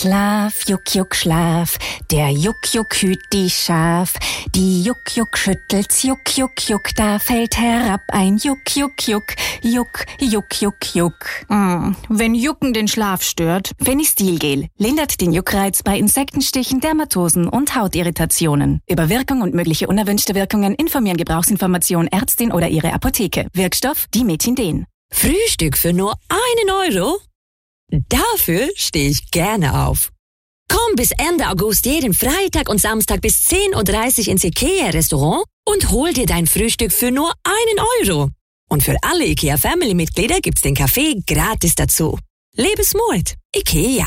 Schlaf, Juck, Juck, Schlaf, der Juck, Juck hüt die Schaf. Die Juck, Juck schüttelt's, Juck, Juck, Juck, da fällt herab ein Juck, Juck, Juck, Juck, Juck, Juck, Juck. Wenn Jucken den Schlaf stört. Fenistilgel lindert den Juckreiz bei Insektenstichen, Dermatosen und Hautirritationen. Über Wirkung und mögliche unerwünschte Wirkungen informieren Gebrauchsinformation Ärztin oder ihre Apotheke. Wirkstoff Dimethinden. Frühstück für nur 1 Euro? Dafür stehe ich gerne auf. Komm bis Ende August jeden Freitag und Samstag bis 10.30 Uhr ins IKEA-Restaurant und hol dir dein Frühstück für nur 1 Euro. Und für alle IKEA-Family-Mitglieder gibt's den Kaffee gratis dazu. Lebensmut. IKEA.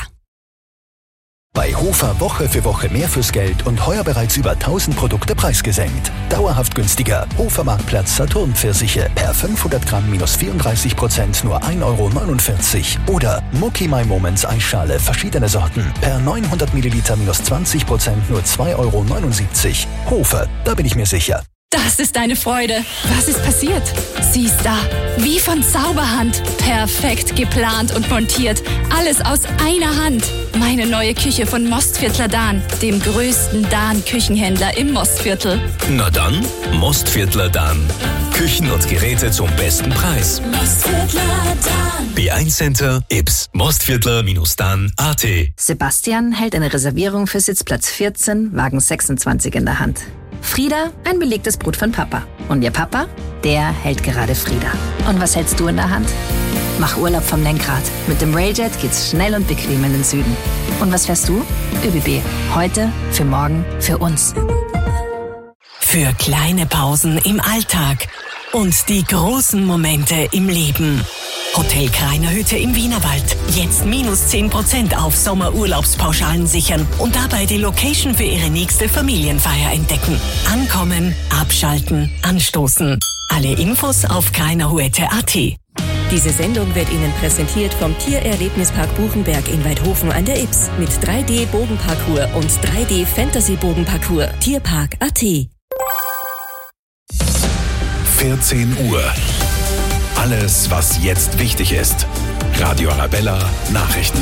Bei Hofer Woche für Woche mehr fürs Geld und heuer bereits über 1000 Produkte preisgesenkt. Dauerhaft günstiger. Hofer Marktplatz Saturn-Pfirsiche per 500 Gramm minus 34% nur 1,49 €. Oder Mucki My Moments Eisschale verschiedene Sorten per 900 Milliliter minus 20% nur 2,79 €. Hofer, da bin ich mir sicher. Das ist eine Freude. Was ist passiert? Sie ist da. Wie von Zauberhand. Perfekt geplant und montiert. Alles aus einer Hand. Meine neue Küche von Mostviertler Dahn, dem größten Dahn-Küchenhändler im Mostviertel. Na dann, Mostviertler Dahn. Küchen und Geräte zum besten Preis. Mostviertler Dahn. B1 Center, Ips, Mostviertler-Dahn.at. Sebastian hält eine Reservierung für Sitzplatz 14, Wagen 26 in der Hand. Frieda, ein belegtes Brot von Papa. Und ihr Papa, der hält gerade Frieda. Und was hältst du in der Hand? Mach Urlaub vom Lenkrad. Mit dem Railjet geht's schnell und bequem in den Süden. Und was fährst du? ÖBB. Heute, für morgen, für uns. Für kleine Pausen im Alltag und die großen Momente im Leben. Hotel Krainer Hütte im Wienerwald. Jetzt minus 10% auf Sommerurlaubspauschalen sichern und dabei die Location für Ihre nächste Familienfeier entdecken. Ankommen, abschalten, anstoßen. Alle Infos auf krainerhuette.at. Diese Sendung wird Ihnen präsentiert vom Tiererlebnispark Buchenberg in Weidhofen an der Ips mit 3D-Bogenparcours und 3D-Fantasy-Bogenparcours. Tierpark.at. 14 Uhr. Alles, was jetzt wichtig ist. Radio Arabella Nachrichten.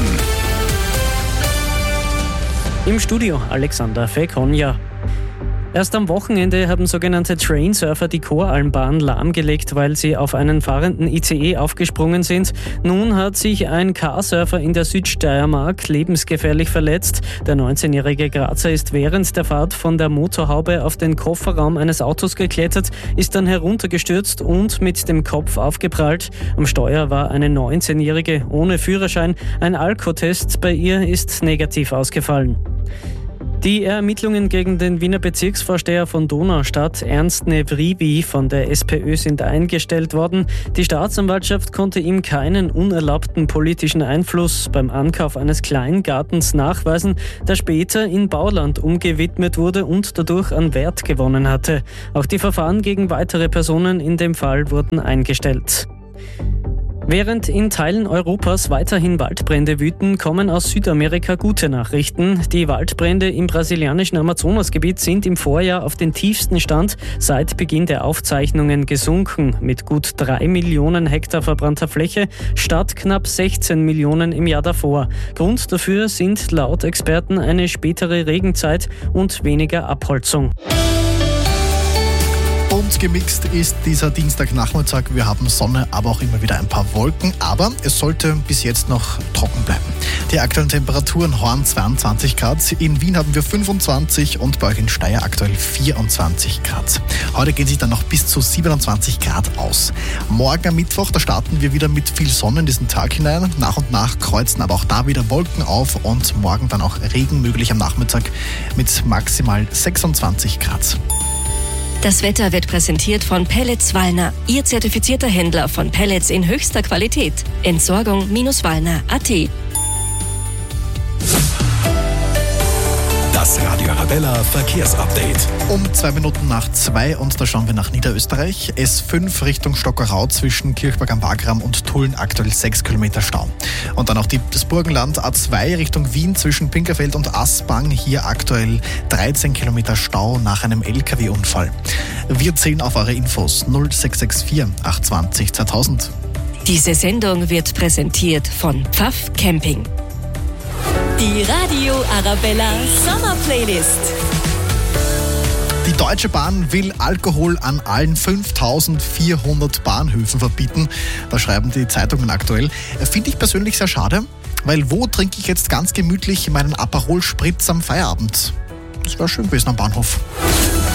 Im Studio Alexander Fekonja. Erst am Wochenende haben sogenannte Trainsurfer die Koralmbahn lahmgelegt, weil sie auf einen fahrenden ICE aufgesprungen sind. Nun hat sich ein Carsurfer in der Südsteiermark lebensgefährlich verletzt. Der 19-jährige Grazer ist während der Fahrt von der Motorhaube auf den Kofferraum eines Autos geklettert, ist dann heruntergestürzt und mit dem Kopf aufgeprallt. Am Steuer war eine 19-jährige ohne Führerschein. Ein Alkotest bei ihr ist negativ ausgefallen. Die Ermittlungen gegen den Wiener Bezirksvorsteher von Donaustadt, Ernst Nevrivi von der SPÖ, sind eingestellt worden. Die Staatsanwaltschaft konnte ihm keinen unerlaubten politischen Einfluss beim Ankauf eines Kleingartens nachweisen, der später in Bauland umgewidmet wurde und dadurch an Wert gewonnen hatte. Auch die Verfahren gegen weitere Personen in dem Fall wurden eingestellt. Während in Teilen Europas weiterhin Waldbrände wüten, kommen aus Südamerika gute Nachrichten. Die Waldbrände im brasilianischen Amazonasgebiet sind im Vorjahr auf den tiefsten Stand seit Beginn der Aufzeichnungen gesunken, mit gut 3 Millionen Hektar verbrannter Fläche statt knapp 16 Millionen im Jahr davor. Grund dafür sind laut Experten eine spätere Regenzeit und weniger Abholzung. Und gemixt ist dieser Dienstagnachmittag. Wir haben Sonne, aber auch immer wieder ein paar Wolken. Aber es sollte bis jetzt noch trocken bleiben. Die aktuellen Temperaturen: Horn 22 Grad, in Wien haben wir 25 und bei euch in Steyr aktuell 24 Grad. Heute gehen sich dann noch bis zu 27 Grad aus. Morgen am Mittwoch, da starten wir wieder mit viel Sonne in diesen Tag hinein. Nach und nach kreuzen aber auch da wieder Wolken auf und morgen dann auch Regen möglich am Nachmittag mit maximal 26 Grad. Das Wetter wird präsentiert von Pellets Wallner, Ihr zertifizierter Händler von Pellets in höchster Qualität. Entsorgung-wallner.at. Das Radio Arabella Verkehrsupdate. Um 2 Minuten nach 2 und da schauen wir nach Niederösterreich. S5 Richtung Stockerau zwischen Kirchberg am Wagram und Tulln aktuell 6 Kilometer Stau. Und dann auch das Burgenland A2 Richtung Wien zwischen Pinkerfeld und Aspang. Hier aktuell 13 Kilometer Stau nach einem LKW-Unfall. Wir zählen auf eure Infos 0664 820 2000. Diese Sendung wird präsentiert von Pfaff Camping. Die Radio Arabella Sommerplaylist. Die Deutsche Bahn will Alkohol an allen 5400 Bahnhöfen verbieten. Da schreiben die Zeitungen aktuell. Finde ich persönlich sehr schade, weil wo trinke ich jetzt ganz gemütlich meinen Aperol Spritz am Feierabend? Das wäre schön gewesen am Bahnhof.